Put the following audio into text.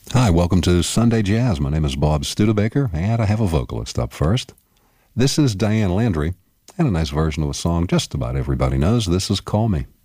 Hi, welcome to Sunday Jazz. My name is Bob Studebaker, and I have a vocalist up first. This is Diane Landry, and a nice version of a song just about everybody knows. This is Call Me.